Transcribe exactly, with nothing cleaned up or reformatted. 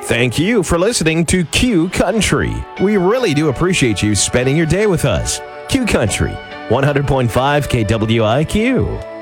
Thank you for listening to Q Country. We really do appreciate you spending your day with us. Q Country, one hundred point five K W I Q.